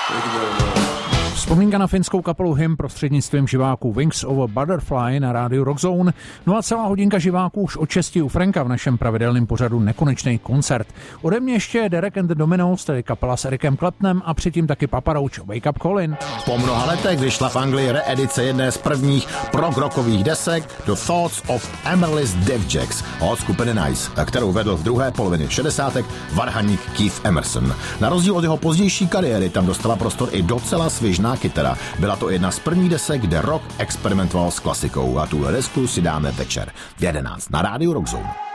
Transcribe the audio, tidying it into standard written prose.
Vzpomínka na finskou kapelu Him prostřednictvím živáků Wings over Butterfly na rádiu Rockzone. No a celá hodinka živáků už od 6 u Franka v našem pravidelném pořadu Nekonečný koncert. Ode mě ještě Derek and the Dominos, tedy kapela s Ericem Claptonem a předtím taky Papa Roach, Wake Up Colin. Po mnoha letech vyšla v Anglii reedice jedné z prvních prog-rockových desek The Thoughts of Amaryllis Devjacks od skupiny Nice, kterou vedl v druhé polovině 60. varhaník Keith Emerson. Na rozdíl od jeho pozdější kariéry tam dostala prostor i docela svižná kytara. Byla to jedna z prvních desek, kde rock experimentoval s klasikou a tuhle desku si dáme večer v 11 na rádiu Rockzone.